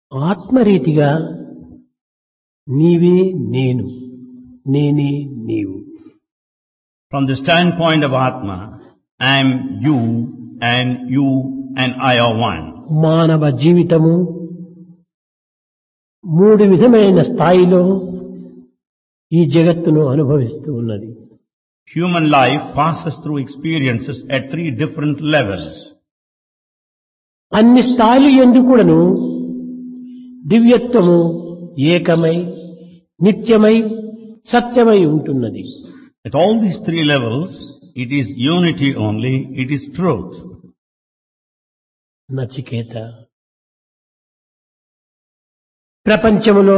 ఆత్మరీతిగా నీవే నేను, నేనే నీవు. From the standpoint of Atma, I am you and I are one. మానవ జీవితము మూడు విధమైన స్థాయిలో ఈ జగత్తును అనుభవిస్తూ ఉన్నది. Human life passes through experiences at 3 different levels. అన్ని స్థాయిలు యందు కూడాను దివ్యత్వము ఏకమై నిత్యమై సత్యమై ఉంటున్నది. At all these 3 levels, it is unity only, it is truth. Nachiketa, ప్రపంచములో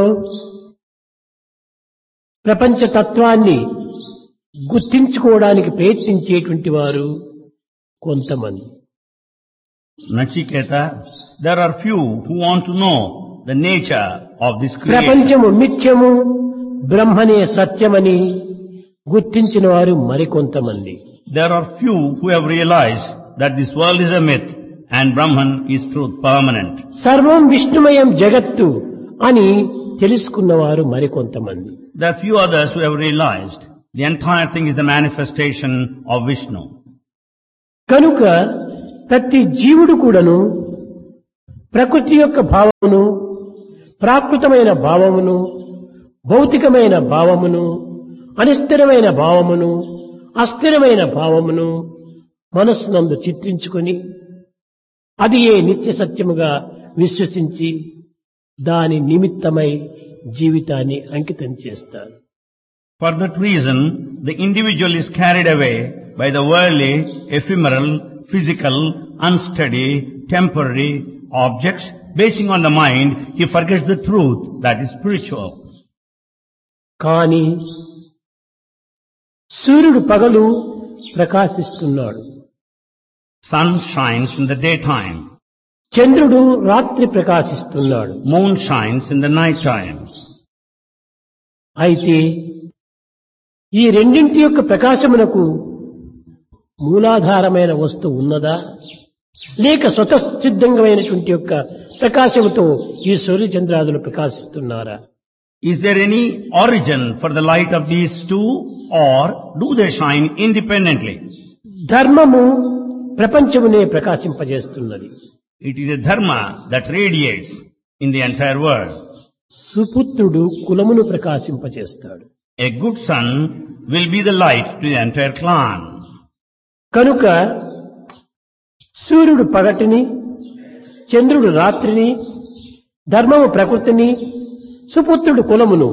ప్రపంచ తత్వాన్ని గుర్తించుకోవడానికి ప్రయత్నించేటువంటి వారు కొంతమంది. Nachiketa, there are few who want to know the nature of this creation. ప్రపంచము మిథ్యము, బ్రహ్మనే సత్యమని గుర్తించిన వారు మరికొంతమంది. There are few who have realized that this world is a myth and Brahman is truth, permanent. సర్వం విష్ణుమయం జగత్తు అని తెలుసుకున్నవారు మరికొంతమంది. There are few others who have realized the entire thing is the manifestation of Vishnu. కనుక ప్రతి జీవుడు కూడాను ప్రకృతి యొక్క భావమును, ప్రాకృతమైన భావమును, భౌతికమైన భావమును, అనిస్థిరమైన భావమును, అస్థిరమైన భావమును మనస్సునందు చిత్రించుకొని అది ఏ నిత్య సత్యముగా విశ్వసించి దాని నిమిత్తమై జీవితాన్ని అంకితం చేస్తారు. For that reason, the individual is carried away by the worldly, ephemeral, physical, unsteady, temporary objects. Basing on the mind, he forgets the truth that is spiritual. కానీ సూర్యుడు పగలు ప్రకాశిస్తున్నాడు, Sun shines in the daytime. చంద్రుడు రాత్రి ప్రకాశిస్తున్నాడు. Moon shines in the night time. అయితే ఈ రెండింటి యొక్క ప్రకాశమునకు మూలాధారమైన వస్తువు ఉన్నదా, లేక స్వతసిద్ధంగామైనటువంటి యొక్క ప్రకాశముతో ఈ సూర్యచంద్రాదులు ప్రకాశిస్తున్నారా? Is there any origin for the light of these two, or do they shine independently? ధర్మము ప్రపంచమునే ప్రకాశింపజేస్తున్నది. It is a dharma that radiates in the entire world. సుపుత్రుడు కులమును ప్రకాశింపజేస్తాడు. A good son will be the light to the entire clan. కనుక సూర్యుడు పగటిని, చంద్రుడు రాత్రిని, ధర్మము ప్రకృతిని, సుపుత్రుడు కులమును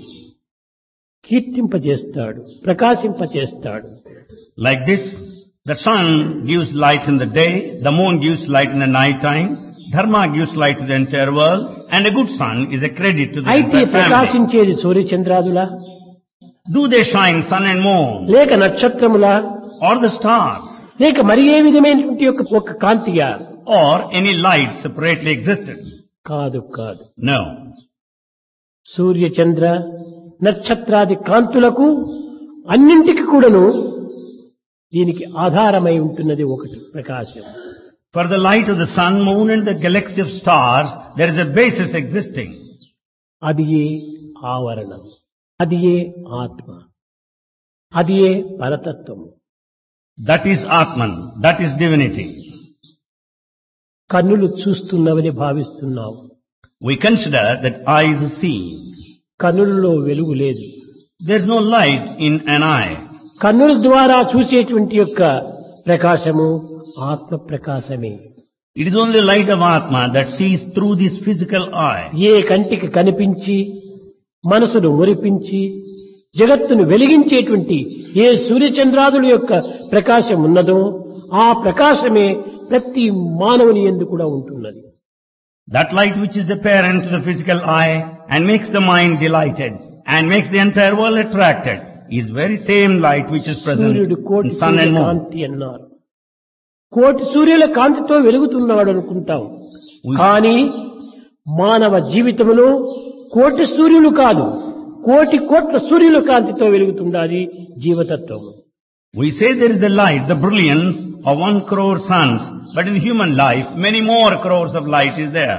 కీర్తింపజేస్తాడు, ప్రకాశింపజేస్తాడు. Like this, the sun gives light in the day, the moon gives light in the night time, dharma gives light to the entire world, and a good son is a credit to the అయితే entire family. ప్రకాశించేది సూర్యచంద్రాదులా, Do they shine sun and moon, లేక నక్షత్రములా, or the stars, లేక మరి ఏ విధమైనటువంటి ఒక కాంతియా? or any light separately existed? కాదు కాదు. No. సూర్య చంద్ర నక్షత్రాది కాంతులకు అన్నింటికి కూడాను దీనికి ఆధారమై ఉంటున్నది ఒకటి ప్రకాశం. For the light of the sun, moon and the galaxy of stars, there is a basis existing. అది ఏ ఆవరణం, అది ఏ ఆత్మ, అది ఏ పరతత్వము. That is Atman, that is divinity. కన్నులు చూస్తున్నవని భావిస్తున్నావు. We consider that eyes see. కన్నులలో వెలుగు లేదు. There is no light in an eye. కన్నుల ద్వారా చూసేటువంటి యొక్క ప్రకాశము ఆత్మ ప్రకాశమే. It is only the light of Atma that sees through this physical eye. ఏ కంటికి కనిపించి మనసును మురిపించి జగత్తును వెలిగించేటువంటి ఏ సూర్యచంద్రాదుల యొక్క ప్రకాశం ఉన్నదో ఆ ప్రకాశమే ప్రతి మానవుని యందు కూడా ఉంటున్నది. That light which is apparent to the physical eye and makes the mind delighted and makes the entire world attracted is very same light which is present సూర్యుడు కోటి in sun and moon. కాంతి అన్నారు. కోటి సూర్యుల కాంతితో వెలుగుతున్నాడు అనుకుంటాం. కానీ మానవ జీవితంలో కోటి సూర్యులు కాదు, కోటి కోట్ల సూర్యుల కాంతితో వెలుగుతుండాలి జీవతత్వం. We say there is a light, the brilliance of 1 crore suns, but in human life many more crores of light is there.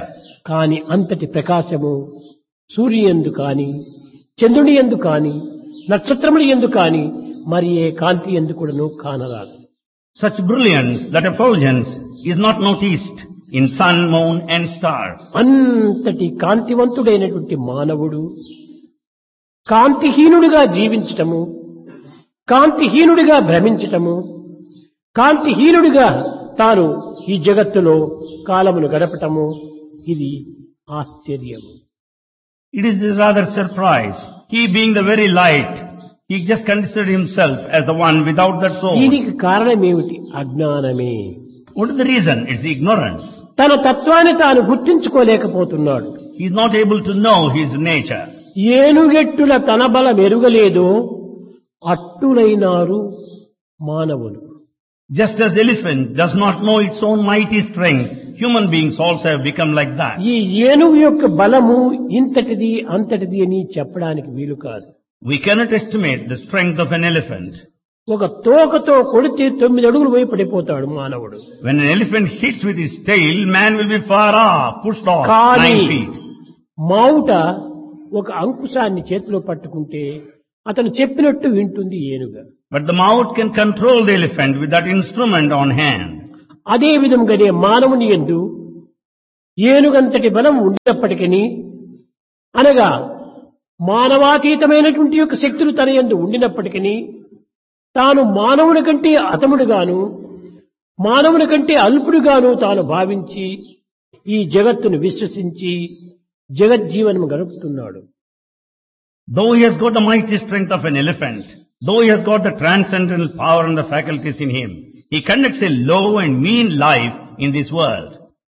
కాని అంతటి ప్రకాశము సూర్యునియందు కాని చంద్రుని యందు కాని నక్షత్రముల యందు కాని మరి ఏ కాంతి యందు కూడాను కానరాదు. Such brilliance, that effulgence, is not noticed in sun, moon and stars. అంతటి కాంతివంతుడైనటువంటి మానవుడు కాంతిహీనుడిగా జీవించటము, కాంతిహీనుడిగా భ్రమించటము, కాంతిహీనుడిగా తాను ఈ జగత్తులో కాలమును గడపటము ఇది ఆశ్చర్యము. It is rather surprise. He being the very light, he just considered himself as the one without that soul. దీనికి కారణమేమిటి? అజ్ఞానమే. What is the reason? It's ignorance. తన తత్వాన్ని తాను గుర్తించుకోలేకపోతున్నాడు. He is not able to know his nature. ఏనుగెట్టుల తన బలం ఎరుగలేదో అట్టులైనారు మానవులు. Just as elephant does not know its own mighty strength, human beings also have become like that. ఈ ఏనుగు యొక్క బలము ఇంతటిది అంతటిది అని చెప్పడానికి వీలు కాదు. We cannot estimate the strength of an elephant. ఒక తోకతో కొడితే 9 అడుగులు పోయి పడిపోతాడు మానవుడు. When an elephant hits with his tail, man will be far off, pushed off కానీ 9 feet. మావుట ఒక అంకుశాన్ని చేతిలో పట్టుకుంటే అతను చెప్పినట్టు వింటుంది ఏనుగ. But the mouth can control the elephant with that instrument on hand. అదే విధంగానే మానవుని యందు ఏనుగంతటి బలం ఉండినప్పటికీ అనగా మానవాతీతమైనటువంటి యొక్క శక్తులు తన యందు ఉండినప్పటికీ తాను మానవుని కంటే అతముడుగాను మానవుని కంటే అల్పుడుగాను తాను భావించి ఈ జగత్తును విశ్వసించి జగజ్జీవనము గడుపుతున్నాడు. Though he has got the mighty strength of an elephant, though he has got the transcendental power and the faculties in him, he conducts a low and mean life in this world.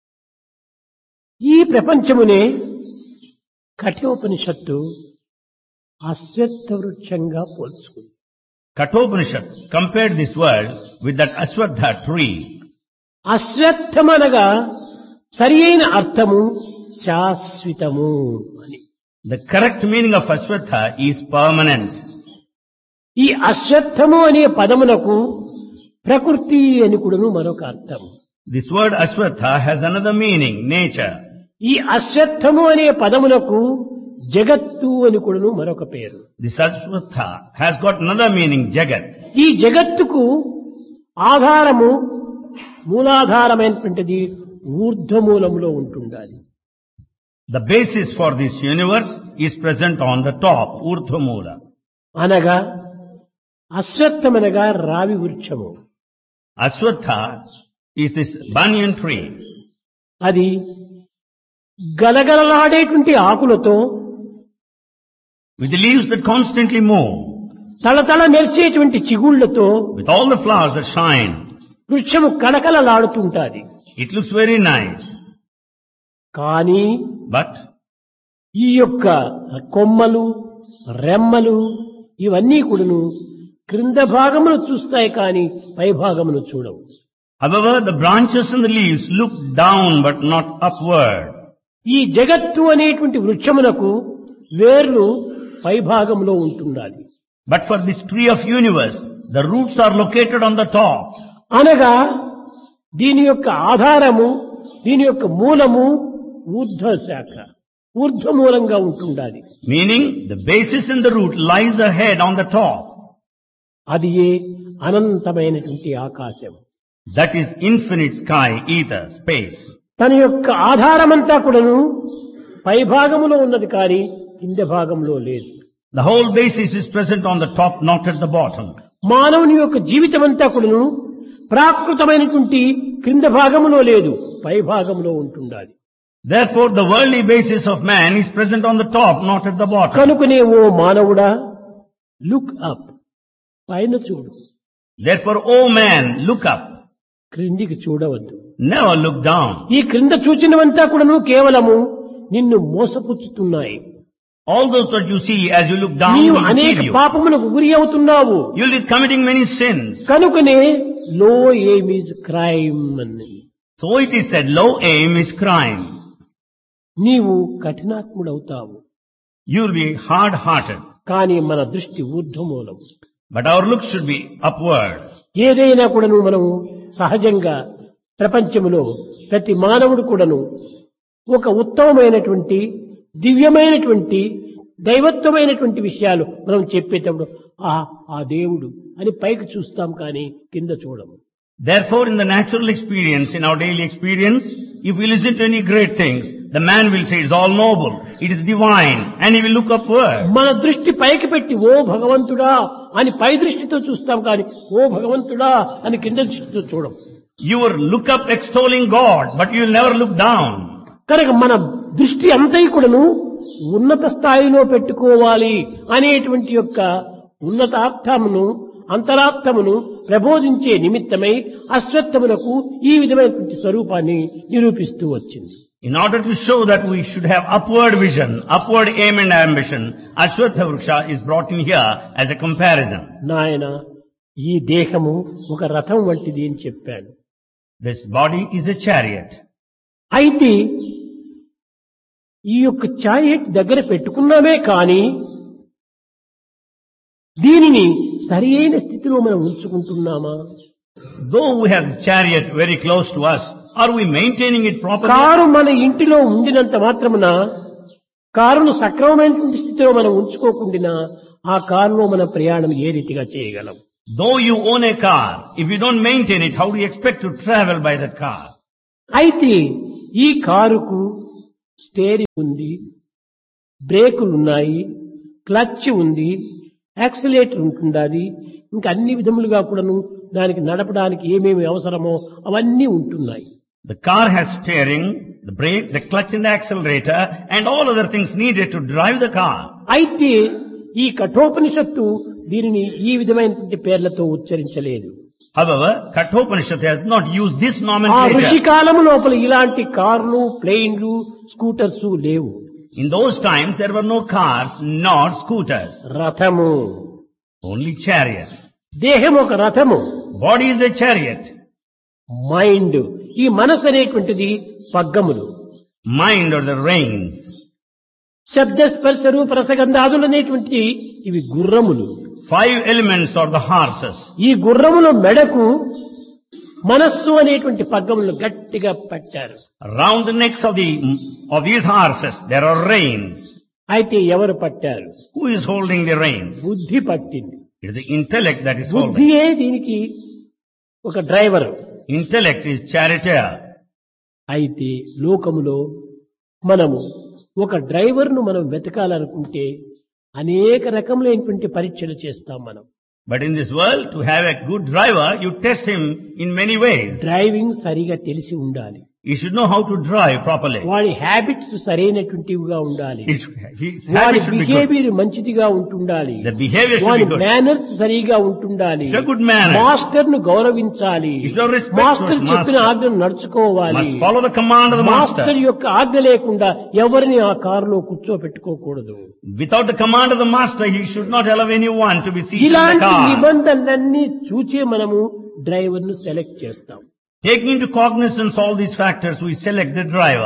ఈ ప్రపంచమునే కఠోపనిషత్తు అశ్వత్థ వృక్షంగా పోల్చుకుంది. Kathopanishad compared this world with that Aswatha tree. అశ్వత్థమనగా సరి అయిన అర్థము శాశ్వతము అని. The correct meaning of Aswatha is permanent. ఈ అశ్వత్థము అనే పదమునకు ప్రకృతి అని కూడాను మరొక అర్థం. This word Aswatha has another meaning, nature. ఈ అశ్వత్థము అనే పదమునకు జగత్తు అని కూడాను మరొక పేరు. This Aswatha has got another meaning, Jagat. ఈ జగత్తుకు ఆధారము మూలాధారమైనటువంటిది ఊర్ధ్వమూలంలో ఉంటుండాలి. The basis for this universe is present on the top, Urdhvamula. అనగా అశ్వత్థమనగా రావి వృక్షము. Aswatha is this banyan tree. అది గలగలలాడేటువంటి ఆకులతో With the leaves that constantly move, తళతళ మెరిసేటువంటి చిగుళ్లతో with all the flowers that shine, వృక్షము కళకళలాడుతుంటాది. it looks very nice. కానీ But ఈ యొక్క కొమ్మలు రెమ్మలు ఇవన్నీ కూడాను క్రింద భాగమును చూస్తాయి కానీ పై భాగమును చూడవు. however, the branches and the leaves look down but not upward. ఈ జగత్తు అనేటువంటి వృక్షమునకు వేర్లు పై భాగంలో ఉంటుండాలి. But for this tree of universe, the roots are located on the top. అనగా దీని యొక్క ఆధారము దీని యొక్క మూలము ఊర్ధ్వ శాఖ ఊర్ధ్వమూలంగా ఉంటుండాలి. Meaning, the basis and the root lies ahead on the top. అది ఏ అనంతమైనటువంటి ఆకాశం. That is infinite sky, ether, space. తన యొక్క ఆధారమంతా కూడాను పై భాగములో ఉన్నది కానీ కింద భాగంలో లేదు. The whole basis is present on the top, not at the bottom. మానవుని యొక్క జీవితం అంతా కూడాను ప్రాకృతమైనటువంటి క్రింద భాగములో లేదు, పై భాగంలో ఉంటుండాలి. Therefore, the worldly basis of man is present on the top, not at the bottom. కనుకనే ఓ మానవుడా, లుక్ అప్, పైన చూడు. Therefore, O man, look up. క్రిందికి చూడవద్దు. Never look down. ఈ క్రింద చూచినవంతా కూడాను కేవలము నిన్ను మోసపుచ్చుతున్నాయి. All those that you see as you look down నీవు will అనేక deceive you. పాపములకు గురి అవుతున్నావు. You'll be committing many sins. కనుకనే లో ఎయిమ్ ఈజ్ క్రైమ్ అని. So it is said, low aim is crime. నీవు కఠినాత్ముడవుతావు. You'll be hard-hearted. కానీ మన దృష్టి ఊర్ధ్వమూలం. But our look should be upward. ఏదైనా కూడాను మనము సహజంగా ప్రపంచములో ప్రతి మానవుడు కూడాను ఒక ఉత్తమమైనటువంటి దివ్యమైనటువంటి దైవత్వమైనటువంటి విషయాలు మనం చెప్పేటప్పుడు ఆ దేవుడు అని పైకి చూస్తాం కానీ కింద చూడము. Therefore, in the natural experience, in our daily experience, if we listen to any great things, the man will say it's all noble, it is divine, and he will look upward. మన దృష్టి పైకి పెట్టి ఓ భగవంతుడా అని పై దృష్టితో చూస్తాం కానీ ఓ భగవంతుడా అని కింద దృష్టితో చూడం. You will look up extolling God, but you will never look down. కనుక మన దృష్టి అంతై కూడాను ఉన్నత స్థాయిలో పెట్టుకోవాలి అనేటువంటి యొక్క ఉన్నతార్థమును అంతరార్థమును ప్రబోధించే నిమిత్తమై అశ్వత్థమునకు ఈ విధమైనటువంటి స్వరూపాన్ని నిరూపిస్తూ వచ్చింది. In order to show that we should have upward vision, upward aim and ambition, Ashwatha Vriksha is brought in here as a comparison. నాయన ఈ దేహము ఒక రథం వంటిది అని చెప్పాను. This body is a chariot. అయితే ఈ యొక్క చారియట్ దగ్గర పెట్టుకున్నామే కానీ దీనిని సరి అయిన స్థితిలో మనం ఉంచుకుంటున్నామా? Though we have the chariot very close to us, are we maintaining it properly? Car మన ఇంటిలో ఉండినంత మాత్రమున కారును సక్రమమైనటువంటి స్థితిలో మనం ఉంచుకోకుండా ఆ కారులో మన ప్రయాణం ఏ రీతిగా చేయగలం? Though you own a car, if you don't maintain it, how do you expect to travel by that car? అయితే ఈ కారుకు స్టీరింగ్ ఉంది, బ్రేకులు ఉన్నాయి, క్లచ్ ఉంది, యాక్సిలేటర్ ఉంటుండాలి, ఇంకా అన్ని విధములుగా కూడాను దానికి నడపడానికి ఏమేమి అవసరమో అవన్నీ ఉంటున్నాయి. The car has steering, the brake, the clutch and the accelerator and all other things needed to drive the car. అయితే ఈ కఠోపనిషత్తు దీనిని ఈ విధమైనటువంటి పేర్లతో ఉచ్చరించలేదు. However, Kathopanishad has not used this ఆ nomenclature. ఋషి కాలము లోపల ఇలాంటి కార్లు, ప్లేన్లు, స్కూటర్స్ లేవు. In those times there were no cars, nor scooters, రథము, only chariots. దేహం ఒక రథము, Body is a chariot. Mind ఈ మనసు అనేటువంటిది పగ్గములు, Mind are the reins. శబ్ద స్పర్శ రూప రసగంధాదులు అనేటువంటి ఇవి గుర్రములు. 5 elements are the horses. ఈ గుర్రముల మెడకు మనస్సు అనేటువంటి పగ్గములు గట్టిగా పట్టారు. Around the necks of these horses there are reins. అయితే ఎవరు పట్టారు? Who is holding the reins? బుద్ధి పట్టింది. It is the intellect that is holding. బుద్ధియే దీనికి ఒక డ్రైవర్. Intellect is charioteer. అయితే లోకములో మనము ఒక డ్రైవర్ను మనం వెతకాలనుకుంటే అనేక రకములైనటువంటి పరీక్షలు చేస్తాం మనం. But in this world, to have a good driver, you test him in many ways. Driving సరిగా తెలిసి ఉండాలి. He should know how to drive properly. వాడి హ్యాబిట్స్ సరైనటువంటివిగా ఉండాలి. His వాడి habits should be good. Behaviour మంచిదిగా ఉంటుండాలి. The behavior should వాడి be good. Manners సరిగా ఉంటుండాలి. He should have good manners. Master ను గౌరవించాలి. He should have respect for master his చెప్పిన master. ఆజ్ఞను నడుచుకోవాలి. Must follow the command of the master master. యొక్క ఆజ్ఞ లేకుండా ఎవరిని ఆ కారులో కూర్చోపెట్టుకోకూడదు. Without the command of the master, he should not allow anyone to be seated in the ఇలాంటి car. నిబంధనలన్నీ చూచే మనము డ్రైవర్ ను సెలెక్ట్ చేస్తాం. Taking into cognizance all these factors, we select the driver.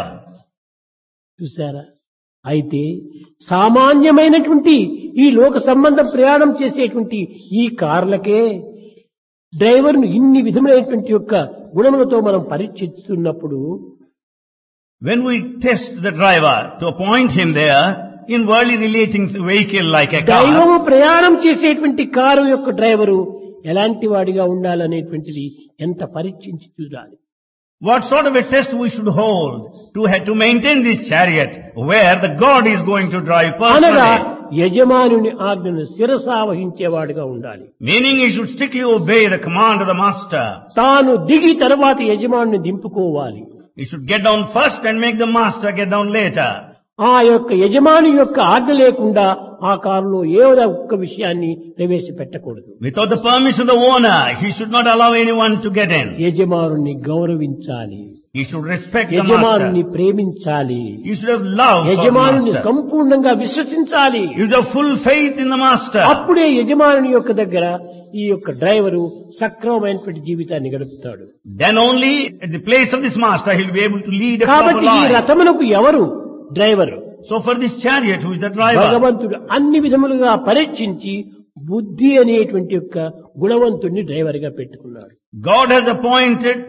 చూసారా? అయితే సామాన్యమైనటువంటి ఈ లోక సంబంధం ప్రయాణం చేసేటువంటి ఈ కార్లకే డ్రైవర్ ను ఇన్ని విధములైనటువంటి యొక్క గుణములతో మనం పరీక్షిస్తున్నప్పుడు When we test the driver to appoint him there, in worldly relating to vehicle like a car, దైవము ప్రయాణం చేసేటువంటి కారు యొక్క డ్రైవరు ఎలాంటి వాడిగా ఉండాలనేటువంటిది ఎంత పరీక్షించి చూడాలి. what sort of a test we should hold to maintain this chariot where the God is going to drive అనగా personally? యజమానుని ఆజ్ఞను శిరసావహించేవాడిగా ఉండాలి. Meaning he should strictly obey the command of the master. తాను దిగి తర్వాత యజమానుని దింపుకోవాలి. He should get down first and make the master get down later. ఆ యొక్క యజమాని యొక్క ఆజ్ఞ లేకుండా ఆ కారులో ఏ ఒక్క విషయాన్ని ప్రవేశపెట్టకూడదు. Without the permission of the owner, he should not allow anyone to get in. యజమానుని గౌరవించాలి. He should respect the యజమానుని master. ప్రేమించాలి. He should have love for the యజమానుని master. సంపూర్ణంగా విశ్వసించాలి. He should have full faith in the master. అప్పుడే యజమానుని యొక్క దగ్గర ఈ యొక్క డ్రైవరు సక్రమమైనటువంటి జీవితాన్ని గడుపుతాడు. Then only at the place of this master he will be able to lead a proper కాబట్టి ఈ life. రథమునకు ఎవరు driver? So for this chariot, who is the driver? భగవంతుడు అన్ని విధములుగా పరీక్షించి బుద్ధి అనేటువంటి యొక్క గుణవంతుడిని డ్రైవర్ గా పెట్టుకున్నాడు. God has appointed,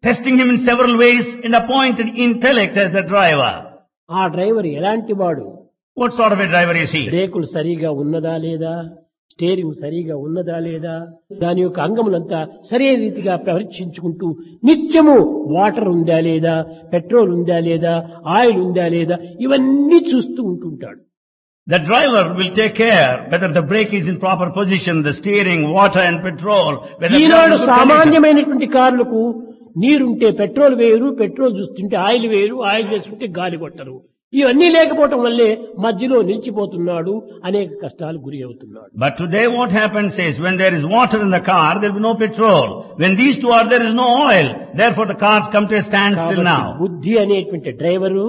testing him in several ways and appointed intellect as the driver. ఆ డ్రైవర్ ఎలాంటి వాడు? What sort of a driver is he? బ్రేకులు సరిగా ఉన్నదా లేదా, స్టీరింగ్ సరిగా ఉన్నదా లేదా, దాని యొక్క అంగములంతా సరైన రీతిగా పరీక్షించుకుంటూ నిత్యము వాటర్ ఉందా లేదా, పెట్రోల్ ఉందా లేదా, ఆయిల్ ఉందా లేదా, ఇవన్నీ చూస్తూ ఉంటుంటాడు. The driver will take care whether the brake is in proper position, the steering, water and petrol. Whether Eenadu they are in good condition. సామాన్యమైనటువంటి కార్లకు నీరుంటే పెట్రోల్ వేయరు, పెట్రోల్ చూస్తుంటే ఆయిల్ వేయరు, ఆయిల్ వేస్తుంటే గాలి కొట్టరు. ఇవన్నీ లేకపోవటం వల్లే మధ్యలో నిలిచిపోతున్నాడు, అనేక కష్టాలు గురి అవుతున్నాడు. But today what happens is when there is water in the car, there will be no petrol. When these two are, there is no oil. Therefore the cars come to a standstill కాబట్టి now. బుద్ధి అనేటువంటి driver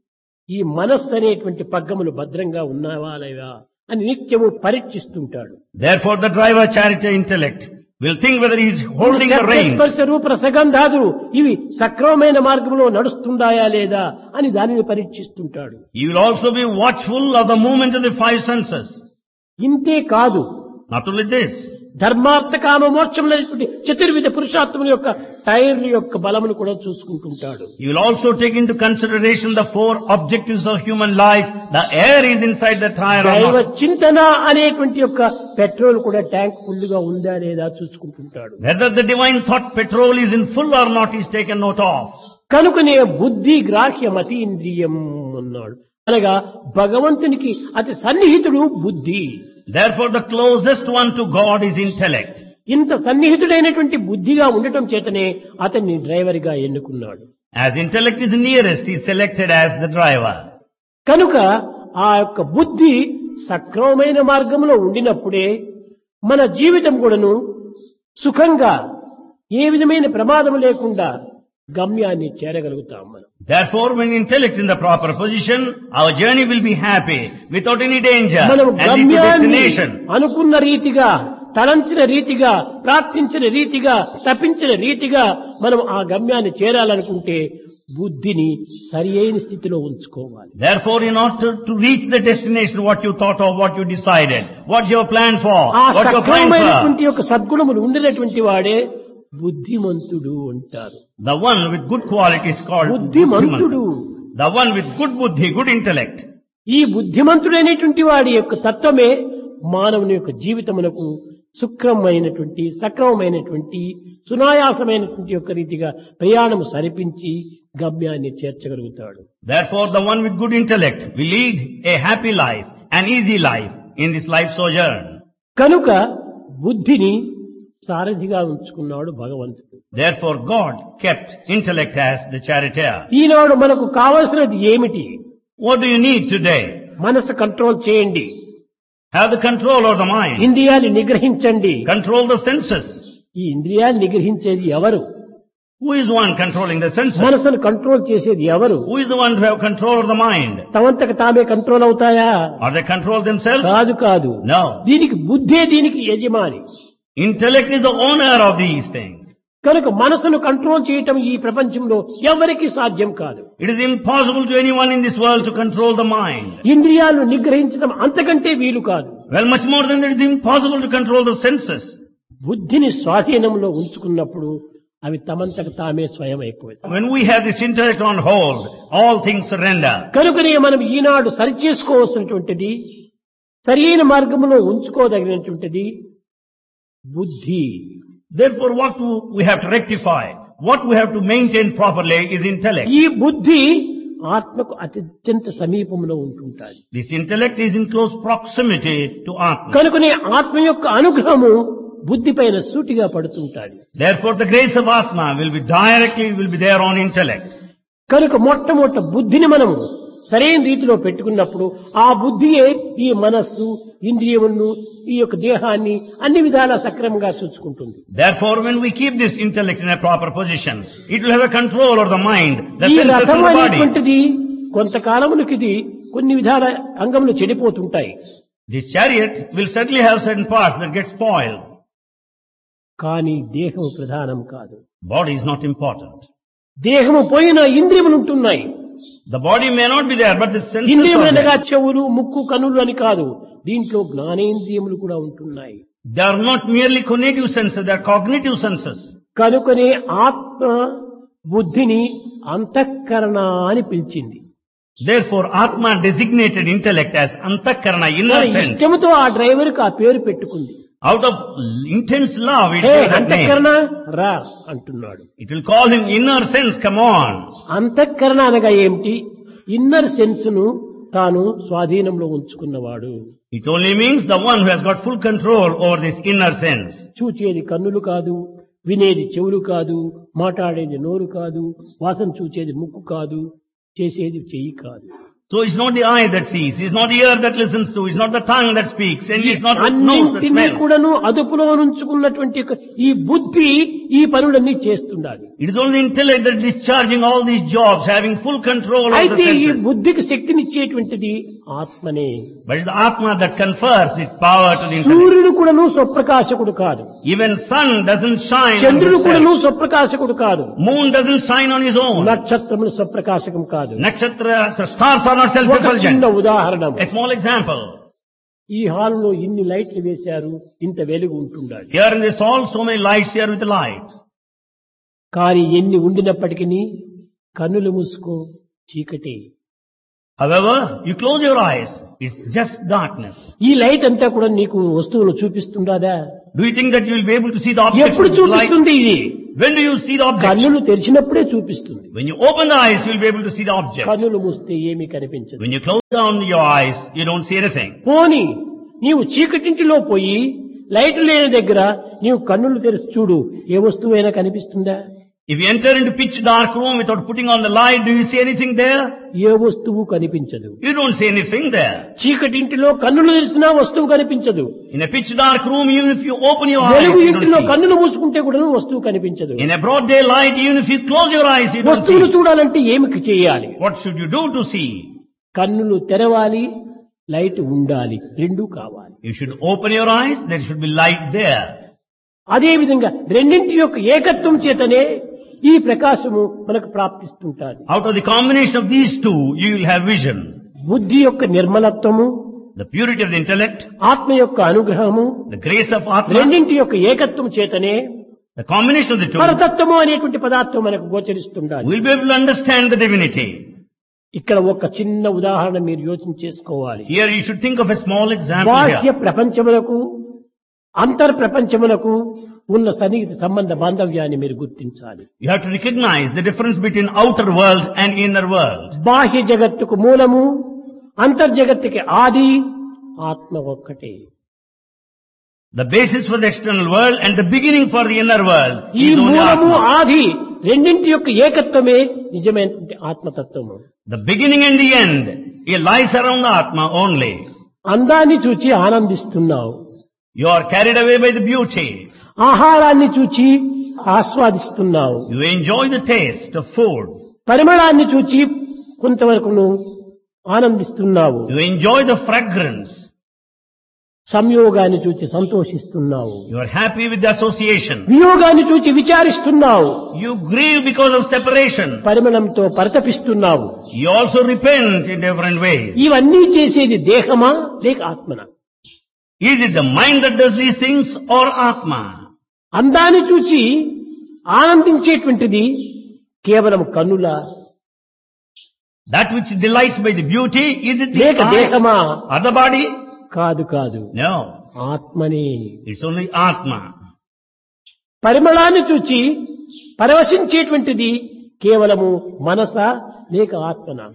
ఈ మనస్సు అనేటువంటి పగ్గములు భద్రంగా ఉన్నావా లేవా అని నిత్యము పరీక్షిస్తుంటాడు. Therefore the driver, charity, intellect will think whether he is holding the reins. స్పర్శ రూప రసగంధాదులు ఇవి సక్రమమైన మార్గంలో నడుస్తుందాయా లేదా అని దానిని పరీక్షిస్తుంటాడు. He will also be watchful of the movement of the five senses. ఇంతే కాదు, Not only this, ధర్మార్థ కామ మోక్షములైనటువంటి చతుర్విధ పురుషార్థముల యొక్క టైర్ల యొక్క బలమును కూడా చూసుకుంటుంటాడు. he will also take into consideration the four objectives of human life. The air is inside the tire or దైవ not. చింతన అనేటువంటి యొక్క పెట్రోల్ కూడా ట్యాంక్ ఫుల్ గా ఉందా లేదా చూసుకుంటుంటాడు. Whether the divine thought petrol is in full or not is taken note of. కనుకనే బుద్ధి గ్రాహ్యమతి ఇంద్రియం అన్నాడు. అనగా భగవంతునికి అతి సన్నిహితుడు బుద్ధి. Therefore the closest one to God is intellect. ఇంత సన్నిహితుడైనటువంటి బుద్ధిగా ఉండటం చేతనే అతన్ని డ్రైవర్ గా ఎన్నుకున్నాడు. As intellect is nearest, he is selected as the driver. కనుక ఆ యొక్క బుద్ధి సక్రమమైన మార్గంలో ఉండినప్పుడే మన జీవితం కూడాను సుఖంగా ఏ విధమైన ప్రమాదం లేకుండా గమ్యాన్ని చేరగలుగుతాం మనం. Therefore, when intellect in the proper position, our journey will be happy, without any danger, మనం and lead to గమ్యాన్ని destination. అనుకున్న రీతిగా, తలంచిన రీతిగా, ప్రార్థించిన రీతిగా, తపించిన రీతిగా మనం ఆ గమ్యాన్ని చేరాలనుకుంటే బుద్ధిని సరి అయిన స్థితిలో ఉంచుకోవాలి. Therefore, in order to reach the destination, what you thought of, what you decided, what you have planned for, ఆ what you are praying సక్రమమైనటువంటి for, యొక్క సద్గుణములు ఉండినటువంటి వాడే బుద్ధిమంతుడు అంటారు. the one with good qualities called Buddhimanthudu. buddhiman. The one with good buddhi, good intellect. ఈ బుద్ధిమంతుడైనటువంటి వాడి యొక్క తత్వమే మానవుని యొక్క జీవితమునకు సుక్రమైనటువంటి, సక్రమమైనటువంటి, సునాయాసమైనటువంటి యొక్క రీతిగా ప్రయాణము సరిపించి గమ్యాన్ని చేర్చగలుగుతాడు. Therefore, the one with good intellect will lead a happy life, an easy life in this life sojourn. కనుక బుద్ధిని సారథిగా ఉంచుకున్నాడు భగవంతుడు. Therefore, God kept intellect as the charioteer. ఈనాడు మనకు కావలసినది ఏమిటి? What do you need today? మనసు కంట్రోల్ చేయండి, Have the control over the mind. ఇంద్రియాన్ని నిగ్రహించండి. Control the senses. ఈ ఇంద్రియాన్ని నిగ్రహించేది ఎవరు? Who is the one controlling the senses? మనసును కంట్రోల్ చేసేది ఎవరు? Who is the one who have control over the mind? తమంతకు తామే control అవుతాయా? Are they control themselves? కాదు కాదు. No. దీనికి బుద్ధే దీనికి యజమాని. Intellect is the owner of these things. కనుక మనసును కంట్రోల్ చేయటం ఈ ప్రపంచంలో ఎవరికి సాధ్యం కాదు. It is impossible to anyone in this world to control the mind. ఇంద్రియాలను నిగ్రహించడం అంతకంటే వీలు కాదు. Well, much more than that, it is impossible to control the senses. బుద్ధిని స్వాధీనంలో ఉంచుకున్నప్పుడు అవి తమంతకు తామే స్వయం అయిపోతాయి. When we have this intellect on hold, all things surrender. కనుకనే మనం ఈనాడు సరిచేసుకోవాల్సినటువంటిది, సరైన మార్గంలో ఉంచుకోదగినటువంటిది బుద్ధి. Therefore, what we have to rectify, what we have to maintain properly is intellect. ఈ బుద్ధి ఆత్మకు అత్యంత సమీపంలో ఉంటుంటాయి. This intellect is in close proximity to Atma. కనుకనే ఆత్మ యొక్క అనుగ్రహము బుద్ధి పైన సూటిగా పడుతుంటాది. Therefore, the grace of Atma will be there on intellect. కనుక మొట్టమొదట బుద్ధిని మనము సరైన రీతిలో పెట్టుకున్నప్పుడు ఆ బుద్ధియే ఈ మనస్సు, ఇంద్రియములను, ఈ యొక్క దేహాన్ని అన్ని విధాలా సక్రమంగా చూసుకుంటుంది. Therefore, when we keep this intellect in a proper position, it will have a control over the mind, the ఈ senses రథం and the body. అనేటువంటిది కొంతకాలమునికి ఇది కొన్ని విధాల అంగములు చెడిపోతుంటాయి. This chariot will certainly have certain parts that get spoiled. కానీ దేహము ప్రధానం కాదు. Body is not important. దేహము పోయిన ఇంద్రియములు ఉంటున్నాయి. The body may not be there, but the senses ఇంద్రియములు are అనగా there. చెవులు, ముక్కు, కనులు అని కాదు. దీంట్లో జ్ఞానేంద్రియములు కూడా ఉంటున్నాయి. They are not merely cognitive senses, they are cognitive senses. కనుకనే ఆత్మ బుద్ధిని అంతఃకరణ అని పిలిచింది. Therefore, Atma designated intellect as Antakarana, inner మరి sense. ఇష్టముతో ఆ డ్రైవర్కి ఆ పేరు పెట్టుకుంది. Out of intense love, it hey gave that అంతఃకరణ name. రా అంటున్నాడు. It will call him inner sense, come on. అంతఃకరణ అనగా ఏమిటి? ఇన్నర్ సెన్స్ ను తాను స్వాధీనంలో ఉంచుకున్నవాడు. It only means the one who has got full control over this inner sense. చూచేది కన్నులు కాదు, వినేది చెవులు కాదు, మాట్లాడేది నోరు కాదు, వాసన చూచేది ముక్కు కాదు, చేసేది చెయ్యి కాదు. So it's not the eye that sees, it's not the ear that listens to, it's not the tongue that speaks, and it's not the nose that అన్నింటినీ smells. కూడాను అదుపులో ఉంచుకున్నటువంటి ఈ బుద్ధి ఈ పనులన్నీ చేస్తుండాలి. It is only the intellect that is discharging all these jobs, having full control over the అయితే ఈ senses. బుద్ధికి శక్తినిచ్చేటువంటిది ఆత్మనే. But it's the Atma that confers its power to the intellect. సూర్యుడు కూడాను స్వప్రకాశకుడు కాదు, Even sun doesn't shine on చంద్రుడు కూడాను himself. స్వప్రకాశకుడు కాదు, Moon doesn't shine on his own. నక్షత్రములు స్వప్రకాశకం కాదు. Nakshatra, the stars are not ఒక self-effulgent. చిన్న ఉదాహరణ, A small example. ఈ హాల్లో ఇన్ని లైట్లు వేశారు, ఇంత వెలుగు ఉంటుండాలి. Here in this hall, so many lights here with the lights. కానీ ఎన్ని ఉండినప్పటికీ కన్నులు మూసుకో చీకటి. However, you close your eyes, it's just darkness. ఈ లైట్ అంతా కూడా నీకు వస్తువులు చూపిస్తుండదా? Do you think that you will be able to see the objects ఎప్పుడు with light? చూపిస్తుంది ఇది? When do you see the objects? కన్నులు తెరిచినప్పుడే చూపిస్తుంది. When you open the eyes, you will be able to see the object. కన్నులు మూస్తే ఏమీ కనిపించదు. When you close down your eyes, you don't see anything. పోని నీవు చీకటింటిలో పోయి లైట్ లేని దగ్గర నీవు కన్నులు తెరిచి చూడు, ఏ వస్తువైనా కనిపిస్తుందా? If you enter into pitch dark room without putting on the light, do you see anything there? ఏ వస్తువు కనిపించదు. You don't see anything there. చీకటింటిలో కన్నులు తెరిచినా వస్తువు కనిపించదు. In a pitch dark room, even if you open your eyes, వెలుగు you ఇంటిలో don't see. కన్నులు మూసుకుంటే కూడా వస్తువు కనిపించదు. In a broad daylight, even if you close your eyes, you don't వస్తువులు see. చూడాలంటే ఏమి చేయాలి? What should you do to see? కన్నులు తెరవాలి, లైట్ ఉండాలి, రెండూ కావాలి. You should open your eyes, there should be light there. అదే విధంగా రెండింటి యొక్క ఏకత్వం చేతనే ఈ ప్రకాశము మనకు ప్రాప్తిస్తుంటాది. Out of the combination of these two, you will have vision. బుద్ధి యొక్క నిర్మలత్వము, The purity of the intellect, ఆత్మ యొక్క అనుగ్రహము, the grace of Atma, రెండింటి యొక్క ఏకత్వం చేతనే the combination of the two, పరతత్వము అనేటువంటి పదార్థం మనకు గోచరిస్తుండాలి. we'll be able to understand the divinity. ఇక్కడ ఒక చిన్న ఉదాహరణ మీరు యోచన చేసుకోవాలి. Here you should think of a small example బాహ్య here. ప్రపంచములకు అంతర్ ప్రపంచములకు ఉన్న సన్నిహిత సంబంధ బాంధవ్యాన్ని మీరు గుర్తించాలి. You have to recognize the difference between outer world and inner world. బాహ్య జగత్తుకు మూలము, అంతర్జగత్తుకి ఆది ఆత్మ ఒక్కటే. The basis for the external world and the beginning for the inner world ఈ is only మూలము Atma. ఆది రెండింటి యొక్క ఏకత్వమే నిజమైనటువంటి ఆత్మతత్వము. The beginning and the end, it lies around the Atma only. అందాన్ని చూచి ఆనందిస్తున్నావు, You are carried away by the beauty. ఆహారాన్ని చూచి ఆస్వాదిస్తున్నావు, You enjoy the taste of food. పరిమళాన్ని చూచి కొంతవరకు నువ్వు ఆనందిస్తున్నావు, You enjoy the fragrance. సంయోగాన్ని చూచి సంతోషిస్తున్నావు, You are happy with the association. వియోగాన్ని చూచి విచారిస్తున్నావు, You grieve because of separation. పరిమళంతో పరితపిస్తున్నావు. You also repent in different ways. ఇవన్నీ చేసేది దేహమా లేక ఆత్మనా? Is it the mind that does these things or Atma? అందాన్ని చూచి ఆనందించేటువంటిది కేవలం కన్నుల That which delights by the beauty, is it the లేక eye దేహమా? or the body? కాదు కాదు, No, ఆత్మనే. it's only Atma. పరిమళాన్ని చూచి పరవశించేటువంటిది కేవలము మనసా లేక ఆత్మనా?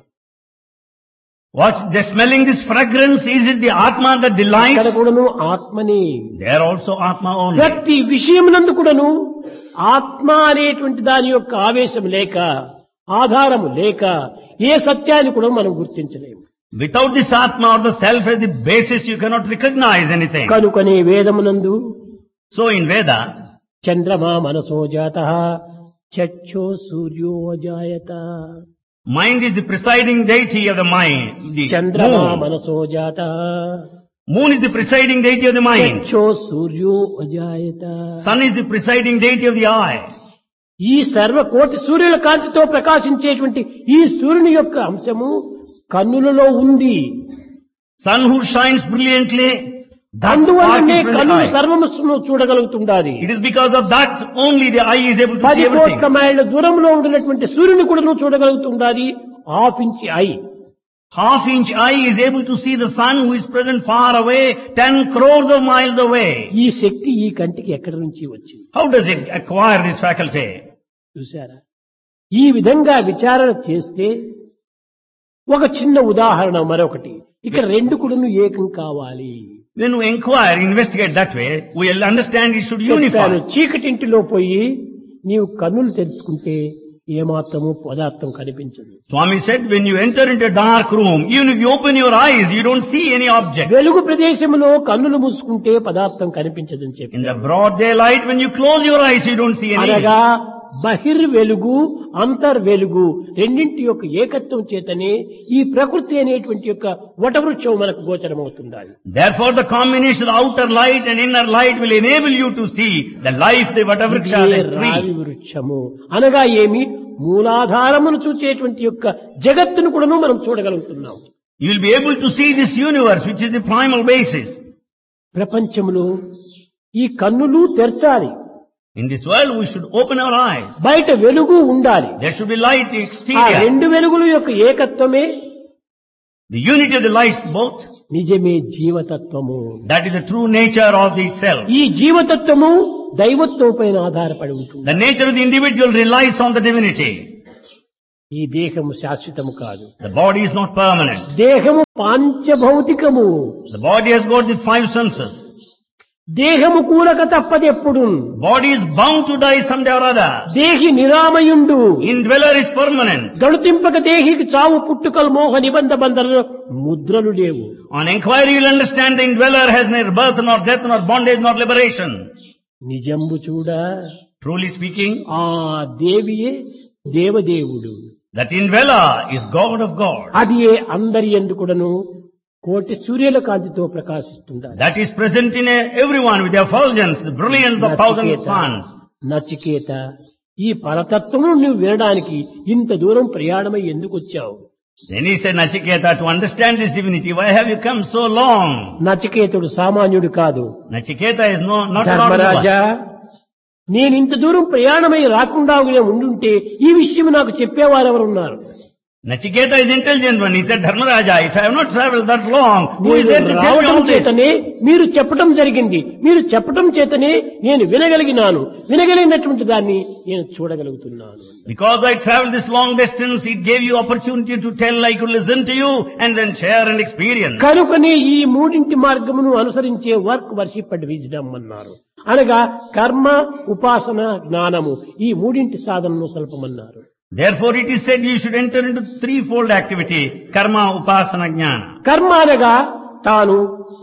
What, the smelling this fragrance, is it the Atma that ఇక్కడ delights? కూడాను ఆత్మనే. They are also Atma only. ప్రతి విషయమునందు కూడాను ఆత్మ అనేటువంటి దాని యొక్క ఆవేశం లేక, ఆధారము లేక ఏ సత్యాన్ని కూడా మనం గుర్తించలేము. Without this Atma or the Self as the basis, you cannot recognize anything. కనుకనే వేదమునందు So in Veda, చంద్రమా మనసో జాతః చక్షో సూర్యో అజాయత. mind is the presiding deity of the mind. The చంద్రమా moon. మనసో జాతః Moon is the presiding deity of the mind. చక్షో సూర్యో అజాయత. Sun is the presiding deity of the eye. ఈ సర్వకోటి సూర్యుల కాంతితో ప్రకాశించేటువంటి ఈ సూర్యుని యొక్క అంశము కన్నులలో ఉంది. Sun who shines brilliantly That అందువల్లనే spark is from the కన్ను eye. సర్వమును చూడగలుగుతుండాలి. It is because of that only the eye is able to 10 see everything. కోట్ల మైళ్ళ దూరంలో ఉండినటువంటి సూర్యుని కూడా చూడగలుగుతుండాలి. Half inch I. Half-inch eye is able to see the sun who is present far away, 10 crores of miles away. ఈ శక్తి ఈ కంటికి ఎక్కడి నుంచి వచ్చింది? How does it acquire this faculty? చూశారా? ఈ విధంగా విచారణ చేస్తే ఒక చిన్న ఉదాహరణ మరొకటి. ఇక్కడ రెండు కూడాను ఏకం కావాలి. When we inquire, investigate that way, we will understand it should చెప్పాను, unify. చీకటింటిలో పోయి నీవు కన్నులు తెరుచుకుంటే ఏమాత్రము పదార్థం కనిపించదు. Swami said, when you enter into a dark room, even if you open your eyes, you don't see any object. వెలుగు ప్రదేశంలో కన్నులు మూసుకుంటే పదార్థం కనిపించదని చెప్పి In the broad daylight, when you close your eyes, you don't see anything. అనగా బహిర్ వెలుగు అంతర్ వెలుగు రెండింటి యొక్క ఏకత్వం చేతనే ఈ ప్రకృతి అనేటువంటి యొక్క వటవృక్షం మనకు గోచరమవుతుండాలి. Therefore, the combination of outer light and inner light will enable you to see the life, the Vatavriksha, the రావి tree. వృక్షము అనగా ఏమి? మూలాధారమును చూచేటువంటి యొక్క జగత్తును కూడాను మనం చూడగలుగుతున్నాం. You will be able to see this universe, which is the primal basis. ప్రపంచంలో ఈ కన్నులు తెరచాలి. In this world, we should open our eyes. బయట వెలుగు ఉండాలి. There should be light ఆ exterior. రెండు వెలుగుల యొక్క ఏకత్వమే The unity of the lights both. నిజమే జీవతత్వము. That is the true nature of the self. ఈ జీవతత్వము దైవత్వం పైన ఆధారపడి ఉంటుంది. The nature of the individual relies on the divinity. ఈ దేహము శాశ్వతము కాదు. The body is not permanent. దేహము పాంచభౌతికము. The body has got the 5 senses. దేహము కూలక తప్పదెప్పుడు. Body is bound to die someday or other. దేహి నిరామయుండు. Indweller is permanent. గడుతింపక దేహికి చావు పుట్టుకలు మోహ నిబంధ బంధనలు ముద్రలు లేవు. On inquiry, you will understand the indweller has neither birth nor death nor bondage nor liberation. నిజంబు చూడ Truly speaking, ఆ దేవియే దేవదేవుడు. that indweller is God of God. అది ఏ అందరి ఎందుకుడను కోటి సూర్యుల కాంతితో ప్రకాశిస్తుండాలి. That is present in everyone with the effulgence, the brilliance of thousands of suns. Nachiketa, ఈ పరతత్వము నువ్వు వినడానికి ఇంత దూరం ప్రయాణమై ఎందుకు వచ్చావు? Then he said, Nachiketa, to understand this divinity, why have you come so long? నచికేతుడు సామాన్యుడు కాదు. Nachiketa is not Dharmaraja, an నేను ఇంత దూరం ప్రయాణమై రాకుండా ఉండుంటే ఈ విషయం నాకు చెప్పేవారెవరున్నారు? Nachiketa is intelligent one. He said, Dharmaraja, if I have not traveled that long, who is there to tell me రావడం all this? చేతనే మీరు చెప్పటం జరిగింది. మీరు చెప్పటం చేతనే నేను వినగలిగినాను. వినగలిగినటువంటి దాన్ని నేను చూడగలుగుతున్నాను. Because I traveled this long distance, it gave you opportunity to tell, I could listen to you and then share and experience. కనుకనే ఈ మూడింటి మార్గమును అనుసరించే వర్క్ వర్షిప్ అండ్ విజ్డమ్ అన్నారు. అనగా కర్మ, ఉపాసన, జ్ఞానము ఈ మూడింటి సాధనను సల్పమన్నారు. Therefore it is said you should enter into 3-fold activity, karma, upasana, jnana. కర్మ అనగా తాను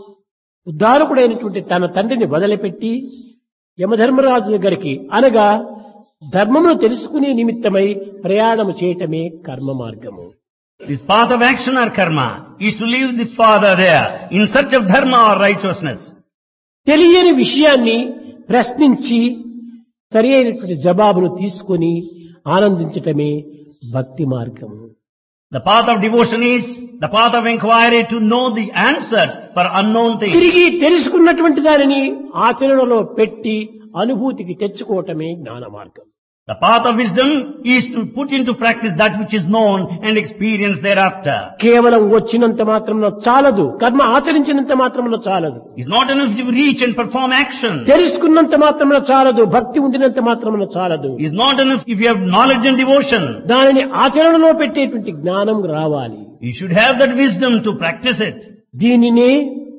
ఉద్ధారకుడైనటువంటి తన తండ్రిని వదిలిపెట్టి యమధర్మరాజు దగ్గరికి అనగా ధర్మమును తెలుసుకునే నిమిత్తమై ప్రయాణము చేయటమే కర్మ మార్గము. This path of action or karma is to leave the father there in search of dharma or righteousness. తెలియని విషయాన్ని ప్రశ్నించి సరి అయినటువంటి జవాబును తీసుకొని ఆనందించటమే భక్తి మార్గము. The path of devotion is the path of inquiry to know the answers for unknown things. తిరిగి తెలుసుకున్నటువంటి దానిని ఆచరణలో పెట్టి అనుభూతికి తెచ్చుకోవటమే జ్ఞాన మార్గం. The path of wisdom is to put into practice that which is known and experience thereafter. కేవలం వచ్చినంత మాత్రమున చాలదు. కర్మ ఆచరించినంత మాత్రమున చాలదు. It's not enough to reach and perform action. తెలుసుకున్నంత మాత్రమున చాలదు. భక్తి ఉండినంత మాత్రమున చాలదు. It's not enough if you have knowledge and devotion. దానిని ఆచరణలో పెట్టేటువంటి జ్ఞానం రావాలి. You should have that wisdom to practice it. దీనినే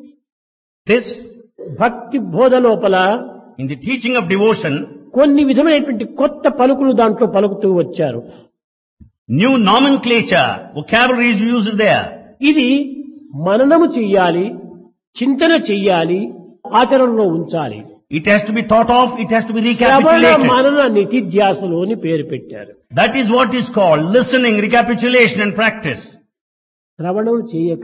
This, భక్తి బోధ లోపల in the teaching of devotion, కొన్ని విధమైనటువంటి కొత్త పలుకులు దాంట్లో పలుకుతూ వచ్చారు. new nomenclature, vocabulary is used there. ఇది మననము చెయ్యాలి, చింతన చెయ్యాలి, ఆచరణలో ఉంచాలి. It has to be thought of, it has to be శ్రవణ recapitulated. మనన నిధిధ్యాసలు అని పేరు పెట్టారు. That is what is called listening, recapitulation and practice. శ్రవణం చేయక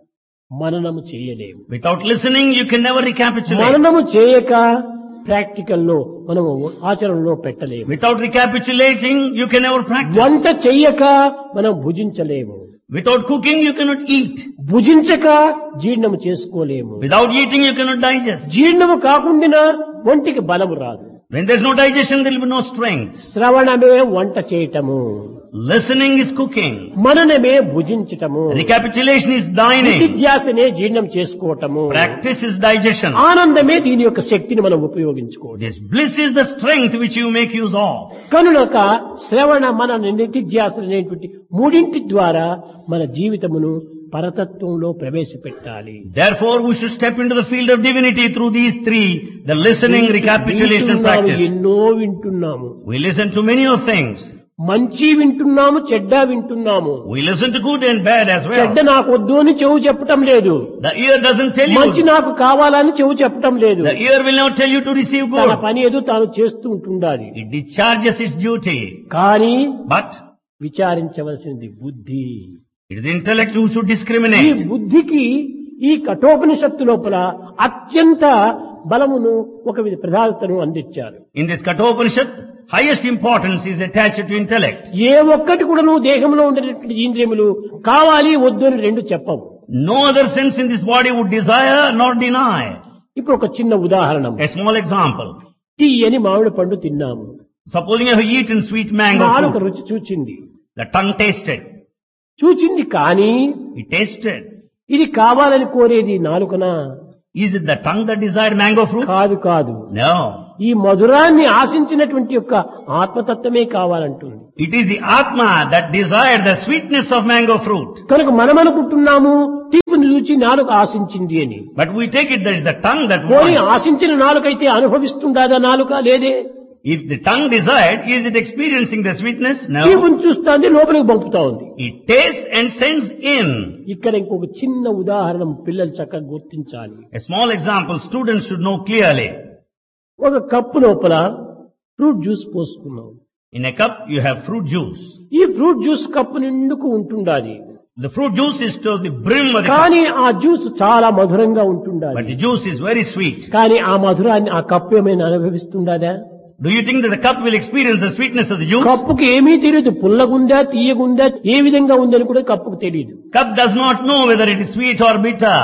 మననము చేయలేము. Without listening, you can never recapitulate. మననము చేయక ప్రాక్టికల్లో మనము ఆచరణలో పెట్టలేము. Without recapitulating, you can never practice. వంట చెయ్యక మనం భుజించలేము. Without cooking, you cannot eat. భుజించక జీర్ణము చేసుకోలేము. Without eating you cannot digest. జీర్ణము కాకుండా ఒంటికి బలము రాదు. When there is no digestion there will be no strength. శ్రవణమే వంట చేయటము, Listening is cooking. మననమే భుజించటము, Recapitulation is dining. నిత్యాసనే జీర్ణం చేసుకోవటము, Practice is digestion. ఆనందమే దీని యొక్క శక్తిని మనం ఉపయోగించుకోవడం. This bliss is the strength which you make use of. కనుక శ్రవణ మన నిత్యాసన అనేటువంటి మూడింటి ద్వారా మన జీవితమును పరతత్వంలో ప్రవేశపెట్టాలి. Therefore we should step into the field of divinity through these three, the listening, recapitulation and practice. ఎన్నో వింటున్నాము. We listen to many of things. మంచి వింటున్నాము, చెడ్డ వింటున్నాము. We listen to good and bad as చెడ్డ well. నాకు వద్దు అని చెవు చెప్పటం లేదు, The ear doesn't tell మంచి you. నాకు కావాలని చెవు చెప్పటం లేదు. The ear will not tell you to receive తన good. పని ఏదో తాను చేస్తూ ఉంటుండాలి. It discharges its duty. కానీ But విచారించవలసింది బుద్ధి. it is the intellect who should ఈ discriminate. బుద్ధికి ఈ కఠోపనిషత్తు లోపల అత్యంత బలమును ఒక విధ ప్రధానతను అందించారు. In this Kathopanishad, highest importance is attached to intellect. ఏ ఒక్కటి కూడా నువ్వు దేహంలో ఉండేటువంటి ఇంద్రియములు కావాలి వద్దు అని రెండు చెప్పవు. No other sense in this body would desire nor deny. ఇప్పుడు ఒక చిన్న ఉదాహరణ, A small example. తీయని మామిడి పండు తిన్నాము, Supposing you have eaten sweet mango నాలుక fruit. రుచి చూచింది, The tongue tasted. కానీ It tasted. ఇది కావాలని కోరేది నాలుకనా? Is it the tongue that desired mango fruit? కాదు కాదు, No. ఈ మధురాన్ని ఆశించినటువంటి యొక్క ఆత్మతత్వమే కావాలంటుంది. It is the Atma that desired the sweetness of mango fruit. కనుక మనం అనుకుంటున్నాము తీపుని రుచి నాలుక ఆశించింది అని. But we take it that is the tongue that పోనీ wants. ఆశించిన నాలుకైతే అనుభవిస్తుందా నాలుక? లేదే. If the tongue desired, is it experiencing the sweetness? No. తీపుని చూస్తుంది, లోపలికి పంపుతా ఉంది. It tastes and sends in. ఇక్కడ ఇంకొక చిన్న ఉదాహరణ పిల్లలు చక్కగా గుర్తించాలి. A small example students should know clearly. ఒక కప్పు లోపల fruit juice పోసుకున్నాం. In a cup you have fruit juice. ఈ ఫ్రూట్ జ్యూస్ కప్పు నిండుకు ఉంటుండాలి, The fruit juice is to the brim of the cup. కానీ ఆ జ్యూస్ చాలా మధురంగా But ఉంటుండాలి. the juice is very sweet. కానీ ఆ మధురాన్ని ఆ కప్పు ఏమైనా అనుభవిస్తుందా? Do you think that the cup will experience the sweetness of the juice? కప్పుకి ఏమీ తెలియదు, పుల్లగుందా తీయగుందా ఏ విధంగా ఉందని కూడా కప్పుకు తెలియదు. Cup does not know whether it is sweet or bitter.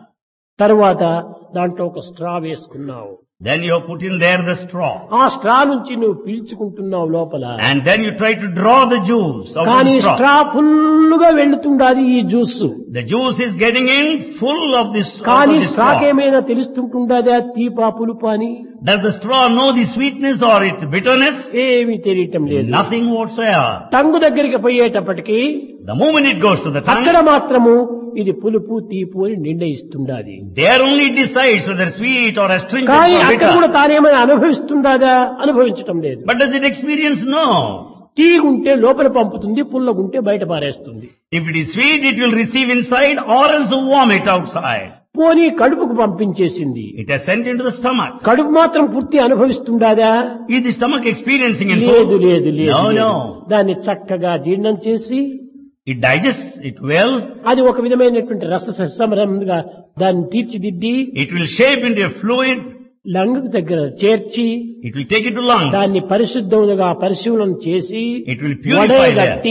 తర్వాత దాంట్లో ఒక స్ట్రా వేసుకున్నావు, Then you have put in there the straw. ఆ స్ట్రా నుంచి నువ్వు పీల్చుకుంటున్నావు లోపల, And then you try to draw the juice out of కానీ the straw. స్ట్రా ఫుల్గా వెళ్తుండాది ఈ juice. The juice is getting in full of this, కానీ out of the స్ట్రాకి straw. ఏమైనా తెలుస్తుంటుందా తీపా పులుపా అని? Does the straw know the sweetness or its bitterness? ఏమీ తెలియటం లేదు. Nothing whatsoever. టంగు దగ్గరికి పోయేటప్పటికి The moment it goes to the అక్కడ tongue, మాత్రము ఇది పులుపు తీపు అని నిర్ణయిస్తుండాది. there only it decides whether sweet or astringent కానీ or అక్కడ కూడా bitter. తానేమైనా అనుభవిస్తుందా? అనుభవించటం లేదు. But does it experience? No. తీగుంటే లోపల పంపుతుంది, పుల్లగుంటే బయట పారేస్తుంది. If it is sweet, it will receive inside or else vomit outside. పోనీ కడుపుకు పంపించేసింది, It has sent into the stomach. కడుపు మాత్రం పూర్తి అనుభవిస్తుందా? Is the stomach experiencing in లేదు food? లేదు లేదు No, లేదు. no. దాన్ని చక్కగా జీర్ణం చేసి It digests it well. అది ఒక విధమైనటువంటి రస సంరమంగా దాన్ని తీర్చిదిద్ది It will shape into a fluid. Lung దగ్గర చేర్చి It will take it to lungs. దాన్ని పరిశుద్ధముగా పరిశీలన చేసి It will purify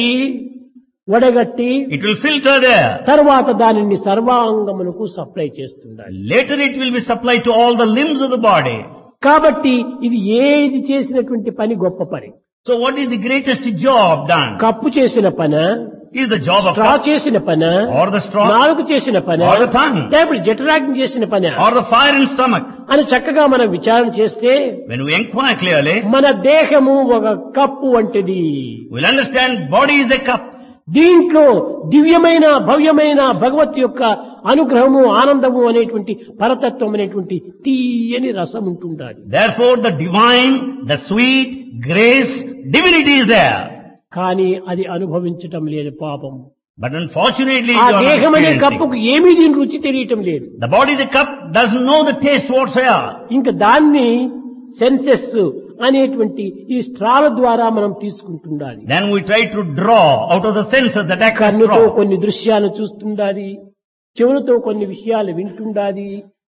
వడగట్టి It will filter there. తర్వాత దానిని సర్వాంగమునకు supply చేస్తుండాలి. Later it will be supplied to all the limbs of the body. కాబట్టి ఇది ఏది చేసినటువంటి పని గొప్ప పని. So what is the greatest job done? Cup చేసిన పన, Is the job of straw cup చేసిన పన, or the straw నాలుగు చేసిన పన, or the tongue లేకపోతే జఠరాగ్ని చేసిన పన or the fire in stomach? అని చక్కగా మనం విచారణ చేస్తే When we inquire clearly, మన దేహము ఒక కప్పు వంటిది. we'll understand body is a cup. దీంట్లో దివ్యమైన భవ్యమైన భగవత్ యొక్క అనుగ్రహము ఆనందము అనేటువంటి పరతత్వం అనేటువంటి తీయని రసం ఉంటుండాలి. Therefore the divine, the sweet, grace, divinity is there. కానీ అది అనుభవించటం లేదు పాపం. But unfortunately, ఆ you are not దేహం అనే experiencing. కప్పుకు ఏమీ దీని రుచి తెలియటం లేదు. The body, the cup, doesn't know the taste whatsoever. ఇంకా దాన్ని సెన్సెస్ అనేటువంటి ఈ స్ట్రాల ద్వారా మనం తీసుకుంటుండాలి. Then we try to draw out of the senses that act as కన్నుతో straw. కొన్ని దృశ్యాలు చూస్తుండాలి, చెవులతో కొన్ని విషయాలు వింటుండాలి,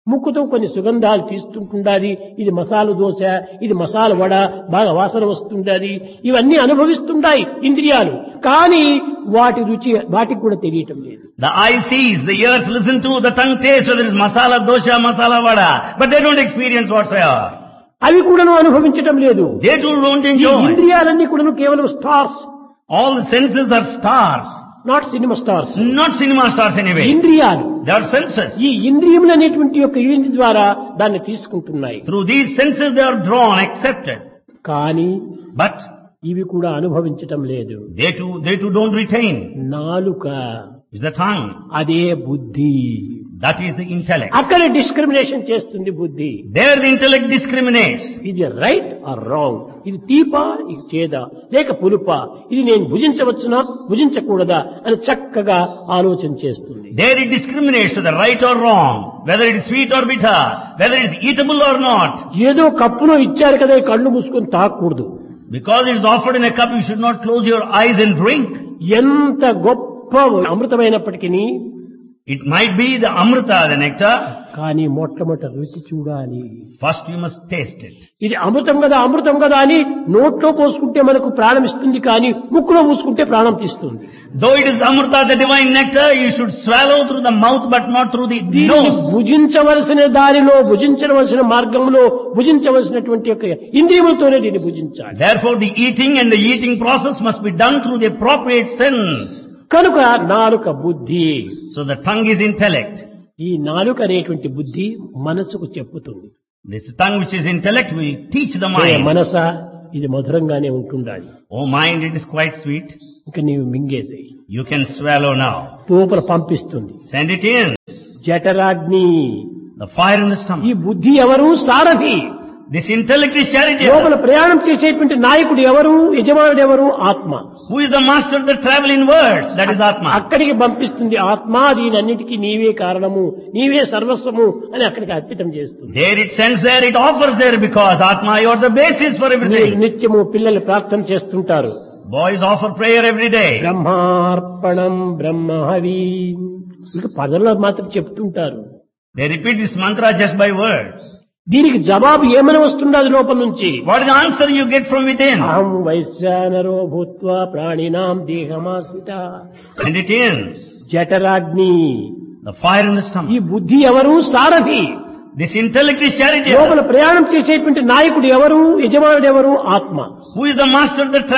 ముక్కుతో కొన్ని సుగంధాలు తీస్తుంటుండాలి. ఇది మసాలా దోశ, ఇది మసాలా వడ, బాగా వాసన వస్తుండాలి. ఇవన్నీ అనుభవిస్తుంటాయి ఇంద్రియాలు. కానీ వాటి రుచి వాటికి కూడా తెలియటం లేదు. The eye sees, the ears listen to, the tongue tastes whether it's masala dosha, masala vada, but they don't experience whatsoever. అవి కూడాను అనుభవించటం లేదు. They too don't ఈ enjoy. ఇంద్రియాలన్నీ కూడాను కేవలం stars, All the senses are stars, not cinema stars. not cinema stars anyway. ఇంద్రియాలు, They are senses. ఈ ఇంద్రియములు అనేటువంటి యొక్క యూనిట్ ద్వారా దాన్ని తీసుకుంటున్నాయి. Through these senses they are drawn, accepted. కానీ But ఇవి కూడా అనుభవించటం లేదు. they too don't retain. నాలుక, It's the tongue. అదే బుద్ధి. That is the intellect. అక్కడే డిస్క్రిమినేషన్ చేస్తుంది బుద్ధి. There the intellect discriminates. ఇది రైట్ ఆర్ రాంగ్, ఇది తీపా, ఇది చేదా, లేక పులుపా, ఇది నేను భుజించవచ్చునా భుజించకూడదా అని చక్కగా ఆలోచన చేస్తుంది. There it discriminates to the right or wrong, whether it is sweet or bitter, whether it is eatable or not. ఏదో కప్పులో ఇచ్చారు కదా ఈ కళ్ళు మూసుకొని తాగకూడదు. Because it is offered in a cup, you should not close your eyes and drink. ఎంత గొప్ప అమృతమైనప్పటికీ It might be the amrita, the nectar. కానీ మొట్టమొదట రుచి చూడాలి. First you must taste it. ఇది అమృతం కదా అమృతం కదా అని నోట్లో పోసుకుంటే మనకు ప్రాణం ఇస్తుంది, కానీ ముక్కులో పూసుకుంటే ప్రాణం తీస్తుంది. Though it is amrita, the divine nectar, you should swallow through the mouth but not through the దీనిని nose. భుజించవలసిన దారిలో, భుజించవలసిన మార్గంలో, భుజించవలసినటువంటి యొక్క ఇంద్రియములతోనే దీన్ని భుజించాలి. Therefore the eating and the eating process must be done through the appropriate sense. కనుక నాలుక బుద్ధి. So the tongue is intellect. ఈ నాలుక అనేటువంటి బుద్ధి మనసుకు చెప్పుతుంది. This tongue which is intellect will teach the A mind. మనస, ఇది మధురంగానే ఉంటుండాలి, Oh mind, it is quite sweet. ఇంకా నీవు మింగేసేయి. You can swallow now. లోపల పంపిస్తుంది. Send it in. జఠరాగ్ని. The fire in the ఈ stomach. బుద్ధి ఎవరు? సారథి. This intellect is charity. లోపల ప్రయాణం చేసేటువంటి నాయకుడు ఎవరు? యజమానుడు ఎవరు? ఆత్మ. Who is the master of the travel inwards? That is Atma. అక్కడికి పంపిస్తుంది ఆత్మ. దీనన్నిటికీ నీవే కారణము, నీవే సర్వస్వము అని అక్కడికి అర్పితం చేస్తుంది. There it sends there, it offers there, because Atma, you are the basis for మీరు everything. నిత్యము పిల్లలు ప్రార్థన చేస్తుంటారు. Boys offer prayer every day. బ్రహ్మార్పణం బ్రహ్మహవి, ఇంకా పదంలో మాత్రం చెప్తుంటారు. They repeat this mantra just by words. దీనికి జవాబు ఏమని వస్తున్నది లోపల నుంచి? What is the answer you get from within? అహం వైశ్వానరో భూత్వా ప్రాణినాం దేహమాశ్రిత. Send it in. జఠరాగ్ని. The fire in the ఈ stomach. బుద్ధి ఎవరు? సారథి. This intellect is charity. లోపల ప్రయాణం చేసేటువంటి నాయకుడు ఎవరు? యజమానుడు ఎవరు? ఆత్మ. Who is the master of the travel